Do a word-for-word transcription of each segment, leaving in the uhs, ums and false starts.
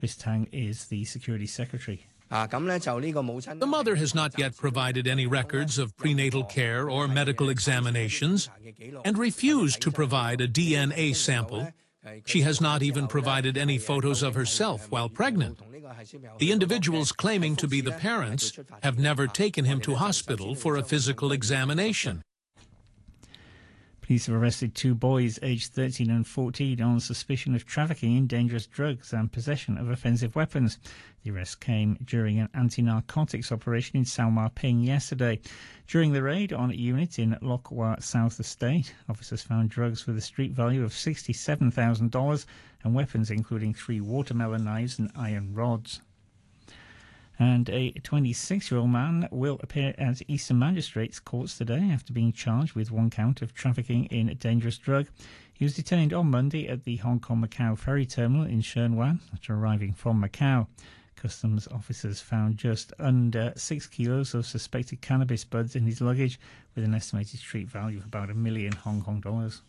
Chris Tang is the security secretary. The mother has not yet provided any records of prenatal care or medical examinations and refused to provide a D N A sample. She has not even provided any photos of herself while pregnant. The individuals claiming to be the parents have never taken him to hospital for a physical examination. Police have arrested two boys aged thirteen and fourteen on suspicion of trafficking in dangerous drugs and possession of offensive weapons. The arrest came during an anti-narcotics operation in Sao Mar Ping yesterday. During the raid on a unit in Lok Wah South Estate, officers found drugs with a street value of sixty-seven thousand dollars and weapons including three watermelon knives and iron rods. And a twenty-six-year-old man will appear at Eastern Magistrates Courts today after being charged with one count of trafficking in a dangerous drug. He was detained on Monday at the Hong Kong-Macau ferry terminal in Sheung Wan after arriving from Macau. Customs officers found just under six kilos of suspected cannabis buds in his luggage with an estimated street value of about a million Hong Kong dollars.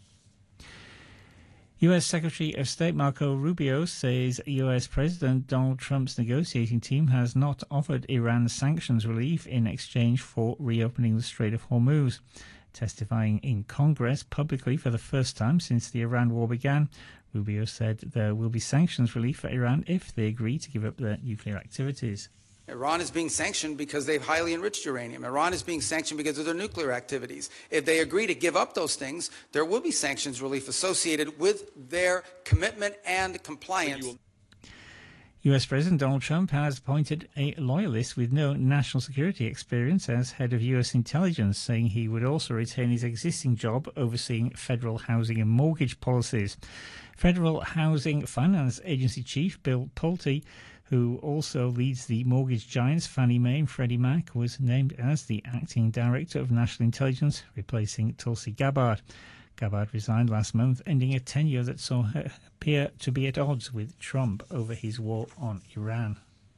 U S Secretary of State Marco Rubio says U S President Donald Trump's negotiating team has not offered Iran sanctions relief in exchange for reopening the Strait of Hormuz. Testifying in Congress publicly for the first time since the Iran war began, Rubio said there will be sanctions relief for Iran if they agree to give up their nuclear activities. Iran is being sanctioned because they've highly enriched uranium. Iran is being sanctioned because of their nuclear activities. If they agree to give up those things, there will be sanctions relief associated with their commitment and compliance. U S President Donald Trump has appointed a loyalist with no national security experience as head of U S intelligence, saying he would also retain his existing job overseeing federal housing and mortgage policies. Federal Housing Finance Agency Chief Bill Pulte, who also leads the mortgage giants Fannie Mae and Freddie Mac, was named as the acting director of national intelligence, replacing Tulsi Gabbard. Gabbard resigned last month, ending a tenure that saw her appear to be at odds with Trump over his war on Iran.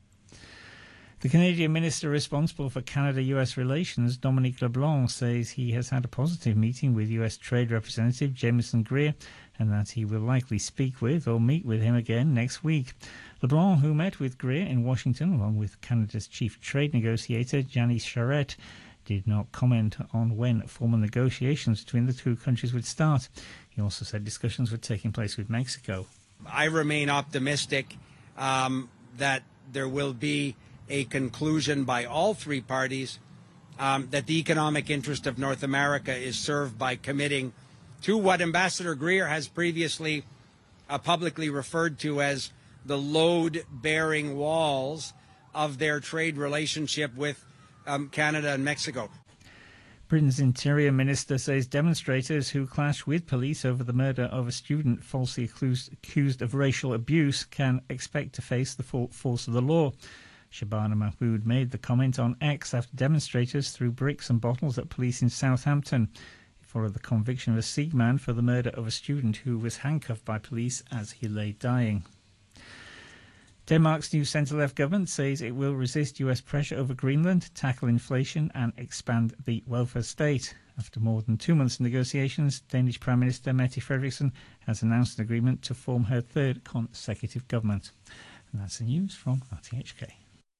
The Canadian minister responsible for Canada-U S relations, Dominic LeBlanc, says he has had a positive meeting with U S Trade Representative Jameson Greer and that he will likely speak with or meet with him again next week. LeBlanc, who met with Greer in Washington along with Canada's chief trade negotiator, Janice Charette, did not comment on when formal negotiations between the two countries would start. He also said discussions were taking place with Mexico. I remain optimistic um, that there will be a conclusion by all three parties um, that the economic interest of North America is served by committing to what Ambassador Greer has previously uh, publicly referred to as the load-bearing walls of their trade relationship with um, Canada and Mexico. Britain's Interior Minister says demonstrators who clashed with police over the murder of a student falsely accused of racial abuse can expect to face the full force of the law. Shabana Mahmood made the comment on X after demonstrators threw bricks and bottles at police in Southampton. It followed the conviction of a Sikh man for the murder of a student who was handcuffed by police as he lay dying. Denmark's new centre-left government says it will resist U S pressure over Greenland, tackle inflation and expand the welfare state. After more than two months of negotiations, Danish Prime Minister Mette Frederiksen has announced an agreement to form her third consecutive government. And that's the news from R T H K.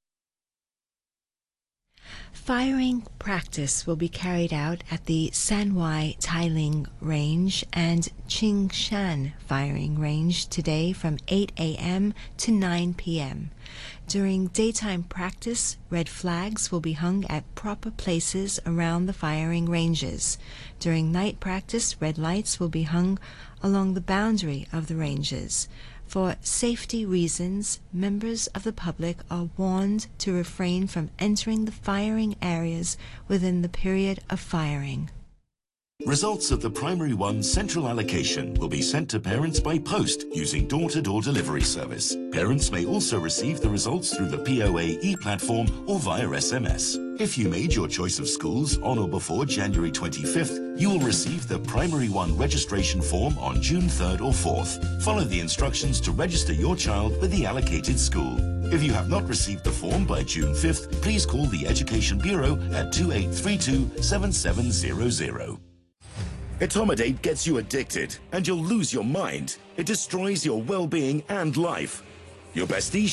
Firing practice will be carried out at the Sanwai Tailing Range and Qingshan Firing Range today from eight a m to nine p m During daytime practice, red flags will be hung at proper places around the firing ranges. During night practice, red lights will be hung along the boundary of the ranges. For safety reasons, members of the public are warned to refrain from entering the firing areas within the period of firing. Results of the Primary One central allocation will be sent to parents by post using door-to-door delivery service. Parents may also receive the results through the P O A e-platform or via S M S. If you made your choice of schools on or before January twenty-fifth, you will receive the Primary One registration form on June third or fourth. Follow the instructions to register your child with the allocated school. If you have not received the form by June fifth, please call the Education Bureau at two eight three two, seven seven zero zero. Etomidate gets you addicted, and you'll lose your mind. It destroys your well-being and life. Your bestie